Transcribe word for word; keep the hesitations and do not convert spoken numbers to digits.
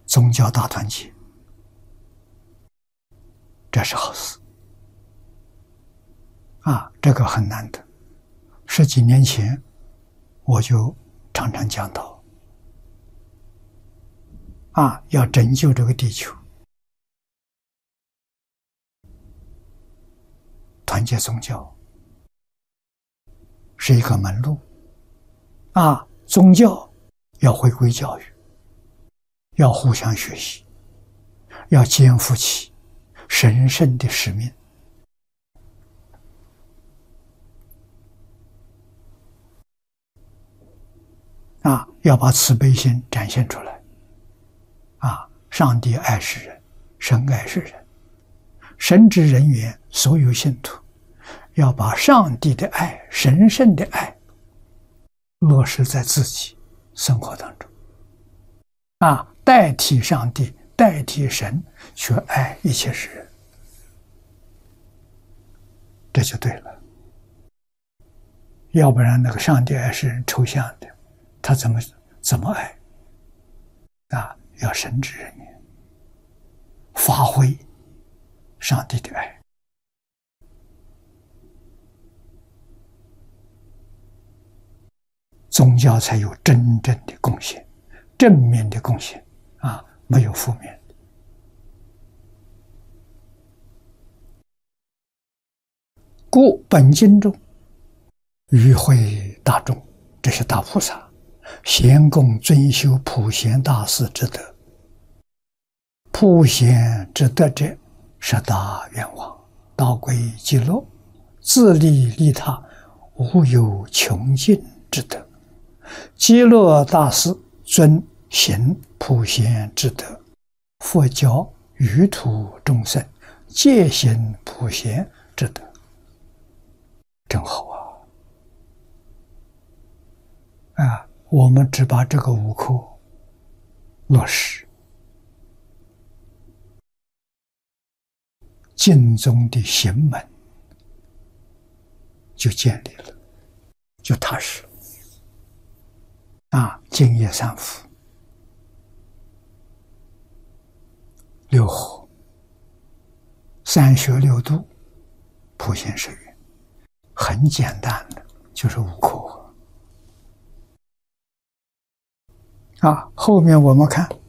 宗教大团结，这是好事啊！这个很难得。十几年前，我就常常讲到啊，要拯救这个地球，团结宗教是一个门路啊！宗教要回归教育，要互相学习，要肩负起神圣的使命啊！要把慈悲心展现出来啊！上帝爱世人，神爱世人，神职人员所有信徒要把上帝的爱、神圣的爱落实在自己生活当中啊！代替上帝，代替神去爱一切世人，这就对了。要不然那个上帝爱世人抽象的，他怎么怎么爱啊？要神职人员发挥上帝的爱，宗教才有真正的贡献，正面的贡献啊，没有负面的。故本经中与会大众，这是大菩萨贤供遵修普贤大士之德。普贤之德者，十大愿望，道归极乐，自利利他，无有穷尽之德。极乐大师遵行普贤之德，佛教于土众生皆行普贤之德，真好啊！啊，我们只把这个五课落实，净宗的行门就建立了，就踏实了。啊，净业三福，六合，三学六度，普贤十愿，很简单的，就是五课。啊，后面我们看